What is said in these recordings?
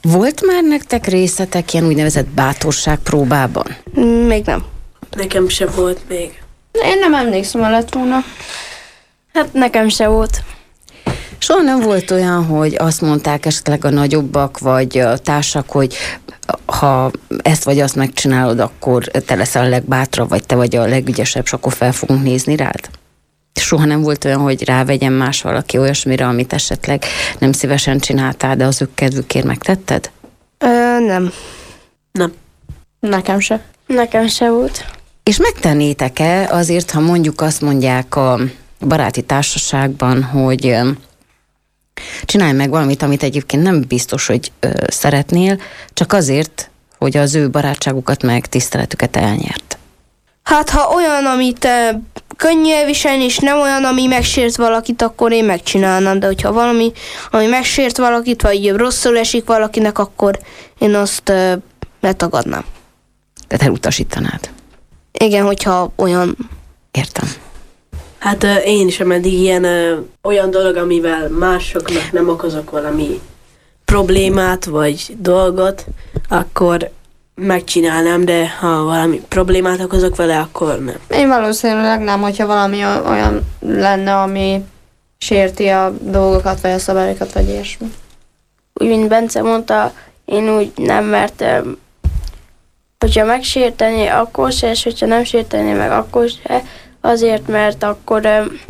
Volt már nektek részletek ilyen úgynevezett bátorságpróbában? Még nem. Nekem se volt még. Én nem emlékszem, ha lett volna. Hát nekem se volt. Soha nem volt olyan, hogy azt mondták esetleg a nagyobbak, vagy a társak, hogy ha ezt vagy azt megcsinálod, akkor te leszel a legbátrabb, vagy te vagy a legügyesebb, és akkor fel fogunk nézni rád? Soha nem volt olyan, hogy rávegyen más valaki olyasmire, amit esetleg nem szívesen csináltál, de az ő kedvükért megtetted? Nem. Nem. Nekem se. Nekem se volt. És megtennétek-e azért, ha mondjuk azt mondják a baráti társaságban, hogy csinálj meg valamit, amit egyébként nem biztos, hogy szeretnél, csak azért, hogy az ő barátságukat meg tiszteletüket elnyert? Hát, ha olyan, amit könnyű elviselni, és nem olyan, ami megsért valakit, akkor én megcsinálnám, de hogyha valami, ami megsért valakit, vagy rosszul esik valakinek, akkor én azt letagadnám. Tehát elutasítanád? Igen, hogyha olyan... Értem. Hát én sem eddig ilyen olyan dolog, amivel másoknak nem okozok valami problémát vagy dolgot, akkor megcsinálnám, de ha valami problémát okozok vele, akkor nem. Én valószínűleg nem, hogyha valami olyan lenne, ami sérti a dolgokat, vagy a szabályokat, vagy ilyesmi. Úgy, mint Bence mondta, én úgy nem, mert hogyha megsérteni, akkor se, és hogyha nem sérteni meg, akkor se, azért, mert akkor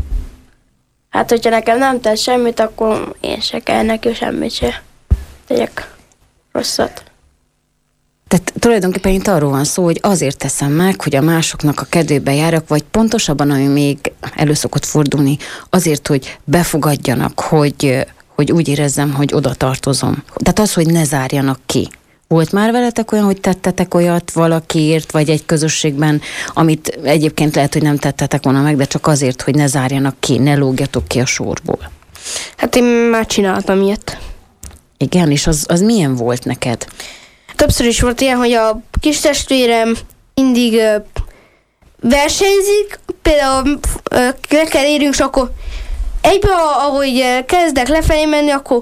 hát, hogyha nekem nem tesz semmit, akkor én se kell neki semmit se tegyek rosszat. Tehát tulajdonképpen itt arról van szó, hogy azért teszem meg, hogy a másoknak a kedvébe járjak, vagy pontosabban, ami még elő szokott fordulni, azért, hogy befogadjanak, hogy úgy érezzem, hogy oda tartozom. Tehát az, hogy ne zárjanak ki. Volt már veletek olyan, hogy tettetek olyat valakiért, vagy egy közösségben, amit egyébként lehet, hogy nem tettetek volna meg, de csak azért, hogy ne zárjanak ki, ne lógjatok ki a sorból? Hát én már csináltam ilyet. Igen, és az milyen volt neked? Többször is volt ilyen, hogy a kis testvérem mindig versenyzik, például le kell érjünk, és akkor egyben, ahogy kezdek lefelé menni, akkor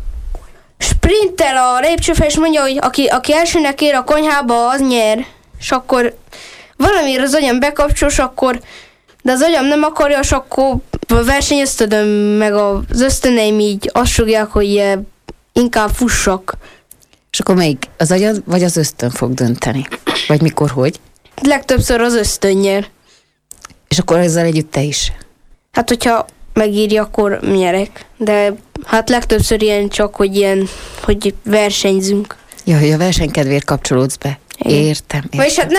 sprintel a lépcsőfel, és mondja, hogy aki elsőnek ér a konyhába, az nyer. És akkor valamiért az agyam bekapcsol, de az agyam nem akarja, és akkor a versenyöztödöm, meg az ösztöneim így azt sugják, hogy inkább fussak. És akkor melyik? Az agyad, vagy az ösztön fog dönteni? Vagy mikor, hogy? Legtöbbször az ösztön nyer. És akkor ezzel együtt te is? Hát, hogyha megírja, akkor nyerek. De hát legtöbbször ilyen csak, hogy versenyzünk. Ja, hogy a versenykedvéért kapcsolódsz be. Értem. Vagyis hát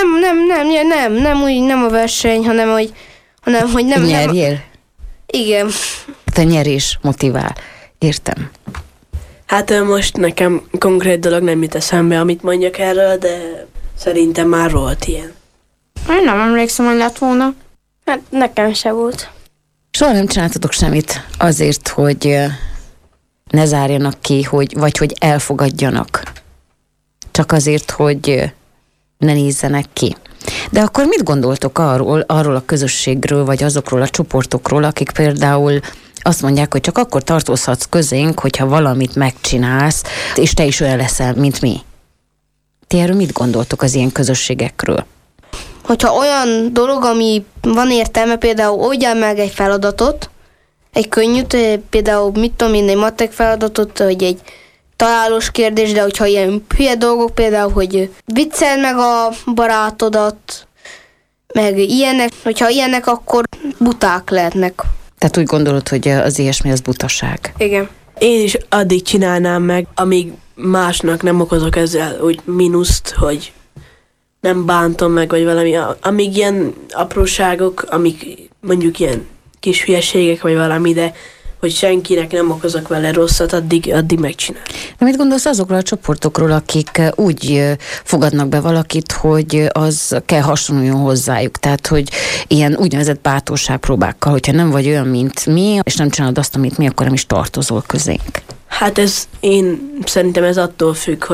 nem a verseny, hanem hogy nem. Nyerjél? Igen. Te nyerés motivál. Értem. Hát most nekem konkrét dolog nem jut eszembe, amit mondjak erről, de szerintem már volt ilyen. Én nem emlékszem, hogy lett volna. Hát nekem se volt. Soha nem csináltatok semmit azért, hogy ne zárjanak ki, vagy hogy elfogadjanak. Csak azért, hogy ne nézzenek ki. De akkor mit gondoltok arról a közösségről, vagy azokról a csoportokról, akik például azt mondják, hogy csak akkor tartozhatsz közénk, hogyha valamit megcsinálsz, és te is olyan leszel, mint mi. Ti erről mit gondoltok az ilyen közösségekről? Hogyha olyan dolog, ami van értelme, például oldjál meg egy feladatot, egy könnyűt, például mit tudom én, egy matek feladatot, hogy egy találós kérdés, de hogyha ilyen hülye dolgok, például, hogy vicceld meg a barátodat, meg ilyenek, hogyha ilyenek, akkor buták lehetnek. Tehát úgy gondolod, hogy az ilyesmi az butaság? Igen. Én is addig csinálnám meg, amíg másnak nem okozok ezzel úgy mínuszt, hogy nem bántom meg, vagy valami, amíg ilyen apróságok, amik mondjuk ilyen kis hülyeségek, vagy valami, de hogy senkinek nem okozok vele rosszat, addig megcsinálom. De mit gondolsz azokról a csoportokról, akik úgy fogadnak be valakit, hogy az kell hasonluljon hozzájuk? Tehát, hogy ilyen úgynevezett bátorságpróbákkal, hogyha nem vagy olyan, mint mi, és nem csinálod azt, amit mi, akkor nem is tartozol közénk. Hát én szerintem ez attól függ,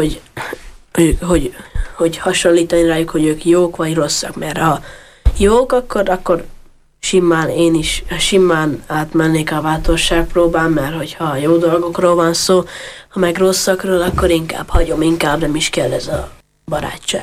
hogy hasonlítani rájuk, hogy ők jók vagy rosszak, mert ha jók, akkor én is simán átmennék a bátorságpróbán, mert hogyha jó dolgokról van szó, ha meg rosszakról, akkor inkább hagyom, inkább nem is kell ez a barátság.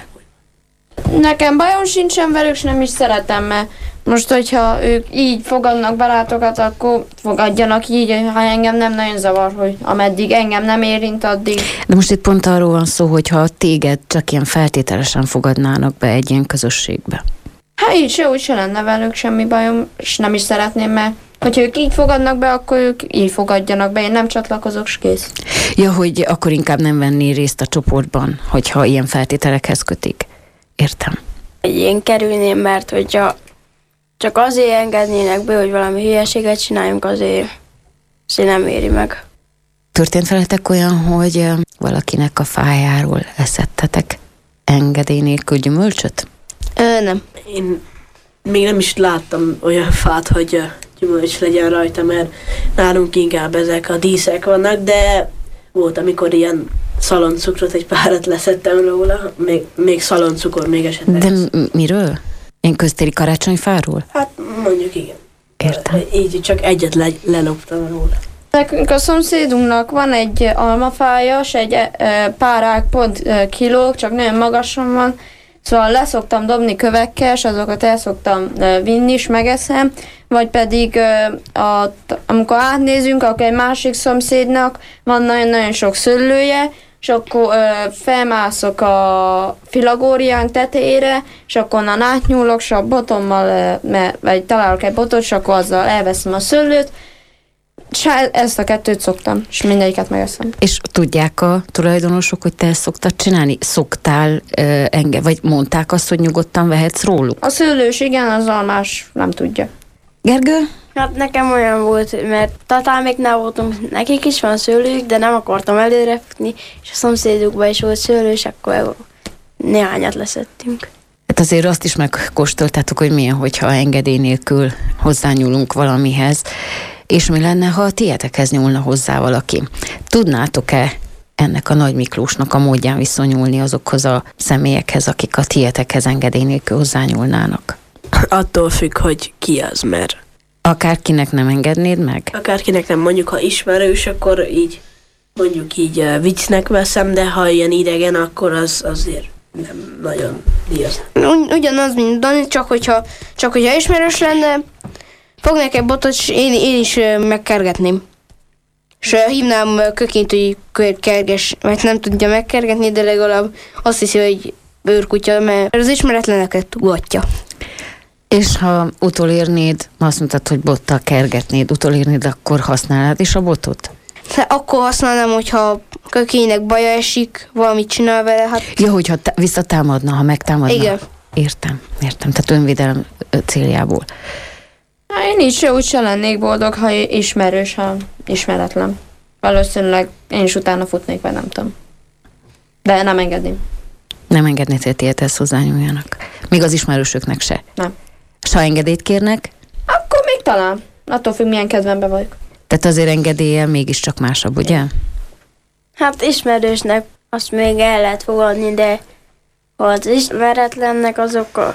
Nekem bajom sincsen velük, és nem is szeretem, mert most, hogyha ők így fogadnak barátokat, akkor fogadjanak így, ha engem nem nagyon zavar, hogy ameddig engem nem érint, addig. De most itt pont arról van szó, hogyha téged csak ilyen feltételesen fogadnának be egy ilyen közösségbe. Hát így se, úgy se lenne velük semmi bajom, és nem is szeretném, mert hogyha ők így fogadnak be, akkor ők így fogadjanak be, én nem csatlakozok, s kész. Ja, hogy akkor inkább nem venni részt a csoportban, hogyha ilyen feltételekhez kötik. Értem. Én kerülném, mert hogyha csak azért engednének be, hogy valami hülyeséget csináljunk, azért nem éri meg. Történt veletek olyan, hogy valakinek a fájáról eszettetek engedély nélkül gyümölcsöt? Nem. Én még nem is láttam olyan fát, hogy gyümölcs legyen rajta, mert nálunk inkább ezek a díszek vannak, de volt, amikor ilyen szaloncukrot, egy párat leszettem róla, még szaloncukor még esetleg. De miről? Én köztéri karácsonyfáról? Hát mondjuk igen. Értem. Így csak egyet leloptam róla. Nekünk a szomszédunknak van egy almafája, és egy párák pont kilóg, csak nagyon magasan van, szóval leszoktam dobni kövekkel, és azokat el szoktam vinni, és megeszem, vagy pedig amikor átnézünk, akkor egy másik szomszédnak van nagyon-nagyon sok szőlője, és akkor felmászok a filagóriánk tetejére, és akkor onnan átnyúlok, és a botommal, vagy találok egy botot, és akkor azzal elveszem a szőlőt, és ezt a kettőt szoktam, és mindegyiket megeszem. És tudják a tulajdonosok, hogy te ezt szoktad csinálni? Szoktál engem, vagy mondták azt, hogy nyugodtan vehetsz róluk? A szőlős igen, az almás nem tudja. Gergő? Hát nekem olyan volt, mert tatáméknál voltunk, nekik is van szőlőjük, de nem akartam előre futni, és a szomszédukban is volt szőlős, akkor néhányat leszettünk. Hát azért azt is megkóstoltátok, hogy milyen, hogyha engedély nélkül hozzányúlunk valamihez. És mi lenne, ha a tietekhez nyúlna hozzá valaki? Tudnátok-e ennek a Nagy Miklósnak a módján viszonyulni azokhoz a személyekhez, akik a tietekhez engedély nélkül hozzányúlnának? Attól függ, hogy ki az, mert Akárkinek nem engednéd meg? akárkinek nem, mondjuk ha ismerős, akkor így mondjuk így viccnek veszem, de ha ilyen idegen, akkor az azért nem nagyon díjaz. Ugyanaz, mint Dani, csak hogyha ismerős lenne, fognék egy botot, és én is megkergetném. És hívnám Kökényt, hogy kerges, mert nem tudja megkergetni, de legalább azt hiszi, hogy őrkutya, mert az ismeretleneket ugatja. És ha utolérnéd, azt mondtad, hogy bottal kergetnéd, utolérnéd, akkor használnád is a botot? De akkor használnám, hogyha Kökénynek baja esik, valamit csinál vele, hát... Ja, hogyha visszatámadna, ha megtámadna. Igen. Értem. Tehát önvédelem céljából. Hát én így se úgy se lennék boldog, ha ismerős, ha ismeretlen. Valószínűleg én is utána futnék, vagy nem tudom. De nem engedném. Nem engednéd, hogy tiethez hozzányúljanak. Még az ismerősöknek se. Nem. És ha engedélyt kérnek, Akkor még talán. Attól függ, milyen kedvemben vagyok. tehát azért engedéllyel mégiscsak másabb, ugye? Hát ismerősnek azt még el lehet fogadni, de ha az ismeretlennek azok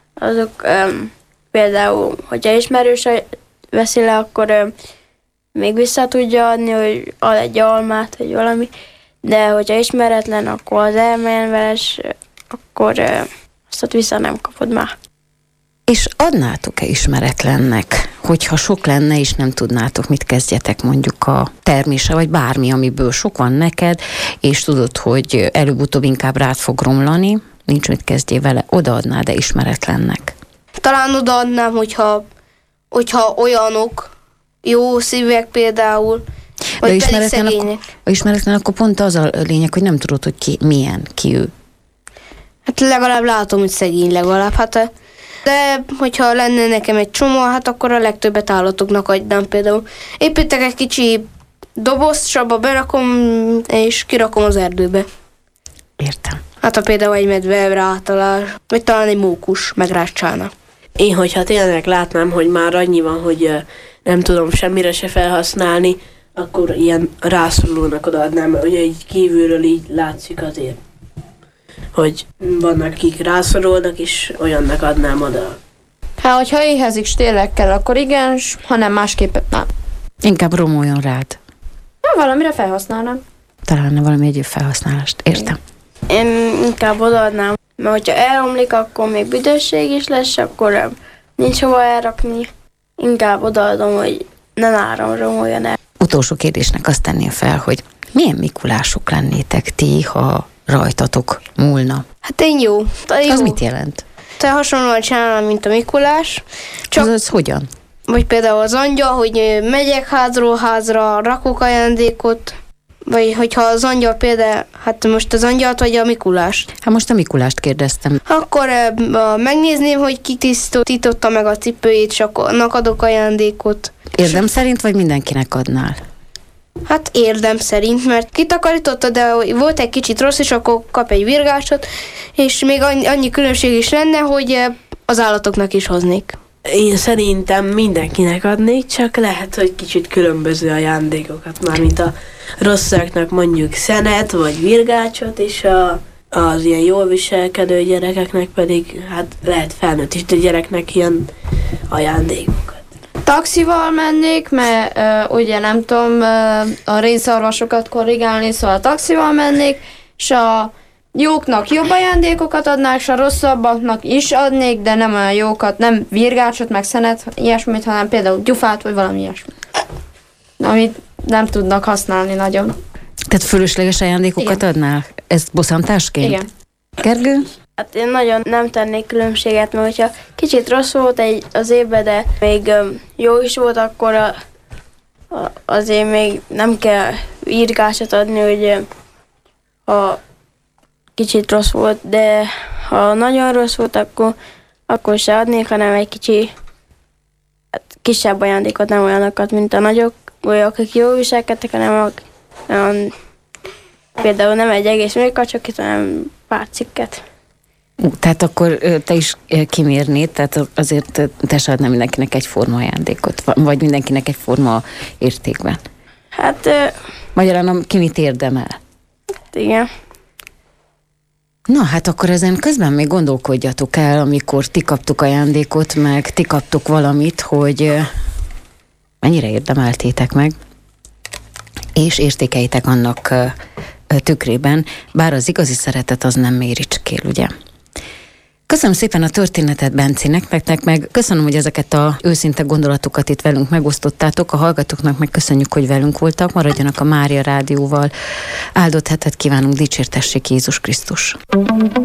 például, hogyha ismerős veszi le, akkor még vissza tudja adni, hogy ad egy almát, vagy valami, de hogyha ismeretlen, akkor az elmenjen vele, és akkor azt vissza nem kapod már. És adnátok-e ismeretlennek, hogyha sok lenne, és nem tudnátok, mit kezdjetek mondjuk a termése, vagy bármi, amiből sok van neked, és tudod, hogy előbb-utóbb inkább rád fog romlani, nincs mit kezdjél vele, odaadnád-e ismeretlennek? Talán odaadnám, hogyha olyanok, jó szívek például, vagy pedig szegények. A ismeretlen akkor pont az a lényeg, hogy nem tudod, hogy ki, milyen, ki ő. Hát legalább látom, hogy szegény legalább, hát de hogyha lenne nekem egy csomó, hát akkor a legtöbbet állatoknak adnám például. Építek egy kicsi dobozt, és abba berakom, és kirakom az erdőbe. Értem. Hát ha például egy medve rátalál, vagy talán egy mókus megráccsálna. Én, hogyha tényleg látnám, hogy már annyi van, hogy nem tudom semmire se felhasználni, akkor ilyen rászorulónak odaadnám, hogy így kívülről így látszik azért, hogy vannak, akik rászorulnak, és olyannak adnám oda. Hát, hogyha éhezik, és tényleg kell, akkor igen, ha nem, másképp nem. Inkább romoljon rád. Na, valamire felhasználnám. Találna valami egyéb felhasználást. Értem. Én inkább odaadnám, mert hogyha elromlik, akkor még büdösség is lesz, akkor nincs hova elrakni. Inkább odaadom, hogy ne nálam romoljon el. Utolsó kérdésnek azt tenném fel, hogy milyen Mikulások lennétek ti, ha rajtatok múlna? Hát én jó. Az mit jelent? Te hasonlóan csinálom, mint a Mikulás. Csak, Az hogyan? vagy például az angyal, hogy megyek házról házra, rakok ajándékot, vagy hogyha az angyal például, hát most az angyalt vagy a Mikulást. Hát most a Mikulást kérdeztem. Akkor megnézném, hogy ki tisztította meg a cipőjét, és akkor annak adok ajándékot. Érdem szerint, vagy mindenkinek adnál? Hát érdem szerint, mert kitakarította, de volt egy kicsit rossz, és akkor kap egy virgásot, és még annyi különbség is lenne, hogy az állatoknak is hoznék. Én szerintem mindenkinek adnék, csak lehet, hogy kicsit különböző ajándékokat, mármint a rosszaknak mondjuk szenet vagy virgácsot, és az ilyen jól viselkedő gyerekeknek pedig hát lehet felnőtt is, de gyereknek ilyen ajándékokat. Taxival mennék, mert ugye nem tudom a rénszarvasokat korrigálni, szóval taxival mennék, és a jóknak jobb ajándékokat adnák, és a rosszabbaknak is adnék, de nem olyan jókat, nem virgácsot, meg szenet, ilyesmit, hanem például gyufát, vagy valami ilyesmit. Amit nem tudnak használni nagyon. Tehát fölösleges ajándékokat adnál? Ez bosszantásként? Igen. Gergő? Hát én nagyon nem tennék különbséget, mert hogyha kicsit rossz volt az évben, de még jó is volt, akkor azért még nem kell virgácsot adni, hogy ha kicsit rossz volt, de ha nagyon rossz volt, akkor se adnék, hanem egy kisebb ajándékot, nem olyanokat, mint a nagyok, vagy akik jól viselkedtek, hanem például nem egy egész műkacsokit, hanem pár cikket. Tehát akkor te is kimérnéd, tehát azért te se adnál mindenkinek egyforma ajándékot, vagy mindenkinek egyforma értékben. Hát, Magyarán ki mit érdemel? igen. Na, hát akkor ezen közben még gondolkodjatok el, amikor ti kaptuk ajándékot, meg ti kaptuk valamit, hogy mennyire érdemeltétek meg, és értékeljétek annak tükrében, bár az igazi szeretet az nem méricskél, ugye? Köszönöm szépen a történetet Bencinek, nektek meg köszönöm, hogy ezeket az őszinte gondolatokat itt velünk megosztottátok, a hallgatóknak meg köszönjük, hogy velünk voltak, maradjanak a Mária Rádióval. Áldott hetet kívánunk, dicsértessék Jézus Krisztus!